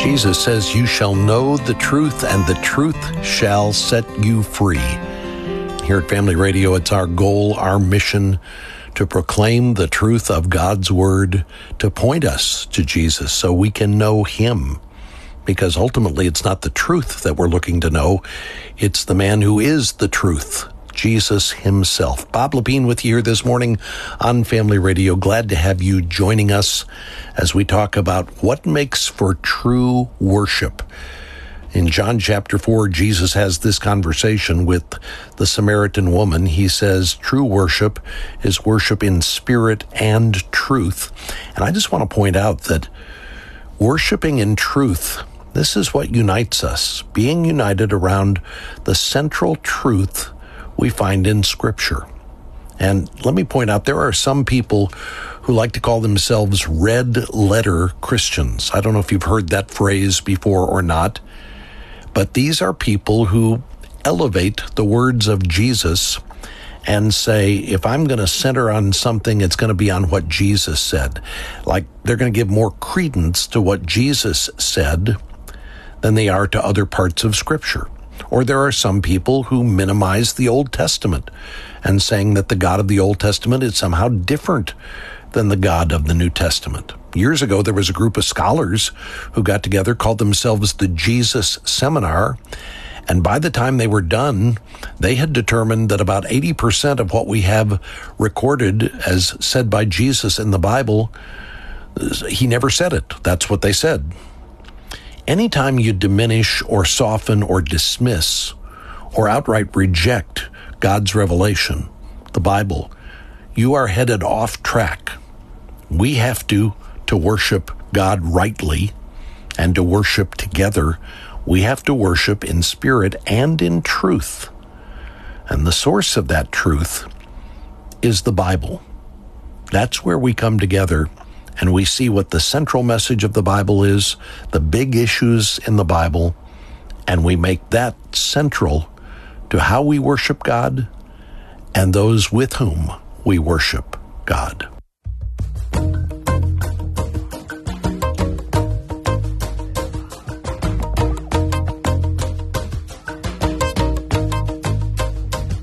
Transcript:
Jesus says, "You shall know the truth, and the truth shall set you free." Here at Family Radio, it's our goal, our mission, to proclaim the truth of God's Word, to point us to Jesus so we can know Him. Because ultimately, it's not the truth that we're looking to know. It's the man who is the truth, Jesus Himself. Bob Lepine with you here this morning on Family Radio. Glad to have you joining us as we talk about what makes for true worship. In John chapter 4, Jesus has this conversation with the Samaritan woman. He says true worship is worship in spirit and truth. And I just want to point out that worshiping in truth, this is what unites us, being united around the central truth we find in Scripture. And let me point out, there are some people who like to call themselves red letter Christians. I don't know if you've heard that phrase before or not, but these are people who elevate the words of Jesus and say, if I'm going to center on something, it's going to be on what Jesus said. Like they're going to give more credence to what Jesus said than they are to other parts of Scripture. Or there are some people who minimize the Old Testament and saying that the God of the Old Testament is somehow different than the God of the New Testament. Years ago, there was a group of scholars who got together, called themselves the Jesus Seminar, and by the time they were done, they had determined that about 80% of what we have recorded as said by Jesus in the Bible, He never said it. That's what they said. Anytime you diminish or soften or dismiss or outright reject God's revelation, the Bible, you are headed off track. We have to worship God rightly and to worship together, we have to worship in spirit and in truth. And the source of that truth is the Bible. That's where we come together and we see what the central message of the Bible is, the big issues in the Bible, and we make that central to how we worship God and those with whom we worship God.